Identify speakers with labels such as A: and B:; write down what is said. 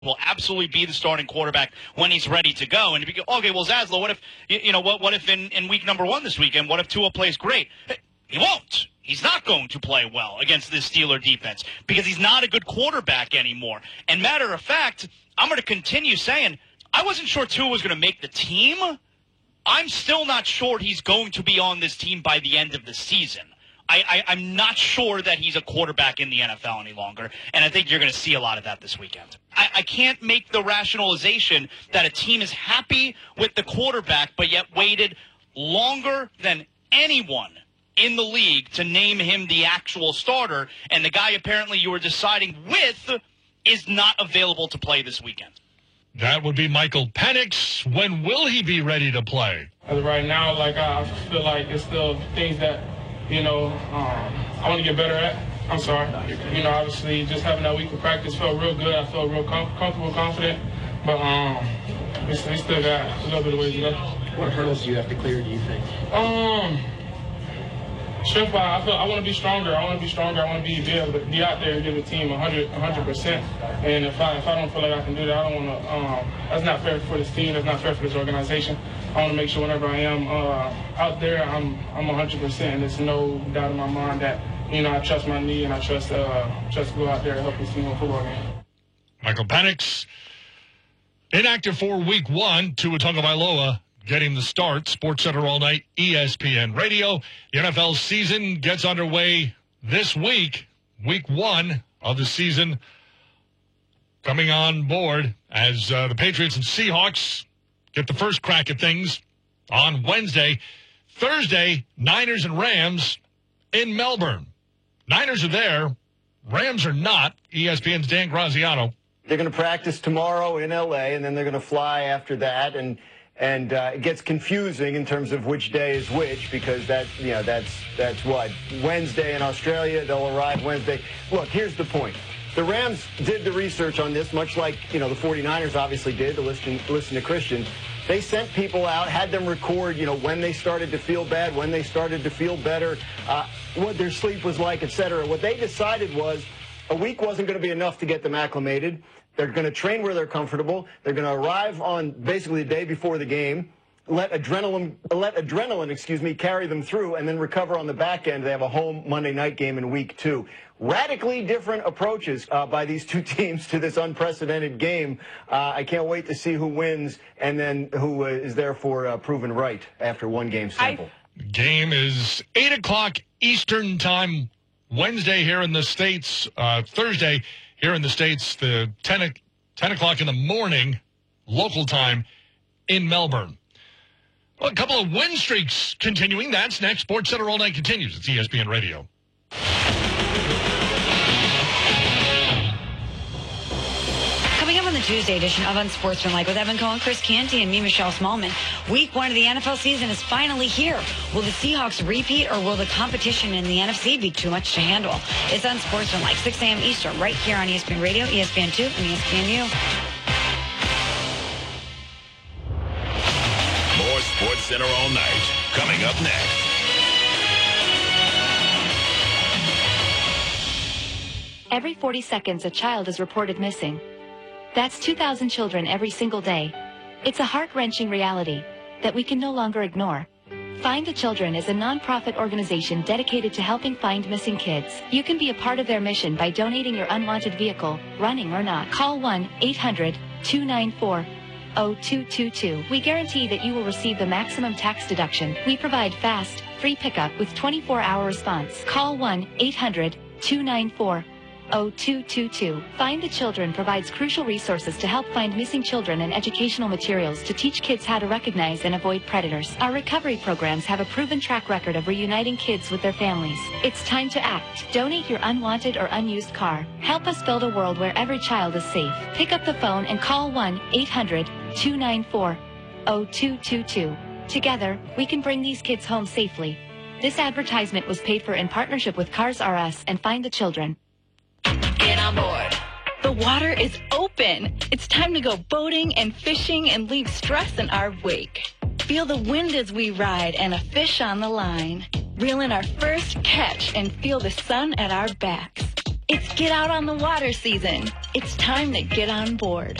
A: will absolutely be the starting quarterback when he's ready to go. And if you go, okay, well, Zaslow, what if, what if in week number 1 this weekend, what if Tua plays great? He won't. He's not going to play well against this Steeler defense because he's not a good quarterback anymore. And matter of fact, I'm going to continue saying, I wasn't sure Tua was going to make the team. I'm still not sure he's going to be on this team by the end of the season. I'm not sure that he's a quarterback in the NFL any longer, and I think you're going to see a lot of that this weekend. I can't make the rationalization that a team is happy with the quarterback but yet waited longer than anyone in the league to name him the actual starter, and the guy apparently you were deciding with is not available to play this weekend.
B: That would be Michael Penix. When will he be ready to play?
C: As of right now, I feel like it's still things that, I want to get better at. I'm sorry. Obviously, just having that week of practice felt real good. I felt real comfortable, confident. But we still got a little bit of ways to go.
D: What hurdles do you have to clear, do you think?
C: Strength wise, I want to be stronger. I want to be able to be out there and give the team 100%. And if I don't feel like I can do that, I don't want to. That's not fair for this team. That's not fair for this organization. I want to make sure whenever I am out there, I'm 100%. And there's no doubt in my mind that I trust my knee and I trust to go out there and help this team win a football game.
B: Michael Penix, inactive for week 1. Tua Tagovailoa getting the start. SportsCenter all night, ESPN Radio. The NFL season gets underway this week. Week 1 of the season coming on board as the Patriots and Seahawks get the first crack at things on Wednesday. Thursday, Niners and Rams in Melbourne. Niners are there. Rams are not. ESPN's Dan Graziano.
E: They're going to practice tomorrow in L.A., and then they're going to fly after that. And it gets confusing in terms of which day is which because that's what? Wednesday in Australia. They'll arrive Wednesday. Look, here's the point. The Rams did the research on this, much like, the 49ers obviously did, to listen to Christian. They sent people out, had them record, when they started to feel bad, when they started to feel better, what their sleep was like, etc. What they decided was a week wasn't going to be enough to get them acclimated. They're going to train where they're comfortable. They're going to arrive on basically the day before the game, let adrenaline, carry them through, and then recover on the back end. They have a home Monday night game in week 2. Radically different approaches by these two teams to this unprecedented game. I can't wait to see who wins and then who is therefore proven right after one game sample.
B: Game is 8 o'clock Eastern time Wednesday here in the States. Thursday here in the States, the 10 o'clock in the morning local time in Melbourne. Well, a couple of win streaks continuing. That's next. SportsCenter all night continues. It's ESPN Radio.
F: Coming up on the Tuesday edition of Unsportsmanlike with Evan Cohen, Chris Canty, and me, Michelle Smallman. Week 1 of the NFL season is finally here. Will the Seahawks repeat, or will the competition in the NFC be too much to handle? It's Unsportsmanlike, 6 a.m. Eastern, right here on ESPN Radio, ESPN2, and ESPNU.
G: More SportsCenter all night. Coming up next.
H: Every 40 seconds, a child is reported missing. That's 2,000 children every single day. It's a heart-wrenching reality that we can no longer ignore. Find the Children is a non-profit organization dedicated to helping find missing kids. You can be a part of their mission by donating your unwanted vehicle, running or not. Call 1-800-294-0222. We guarantee that you will receive the maximum tax deduction. We provide fast, free pickup with 24-hour response. Call 1-800-294-0222. Find the Children provides crucial resources to help find missing children and educational materials to teach kids how to recognize and avoid predators. Our recovery programs have a proven track record of reuniting kids with their families. It's time to act. Donate your unwanted or unused car. Help us build a world where every child is safe. Pick up the phone and call 1-800-294-0222. Together, we can bring these kids home safely. This advertisement was paid for in partnership with Cars R Us and Find the Children.
I: Get on board. The water is open. It's time to go boating and fishing and leave stress in our wake. Feel the wind as we ride and a fish on the line. Reel in our first catch and feel the sun at our backs. It's get out on the water season. It's time to get on board.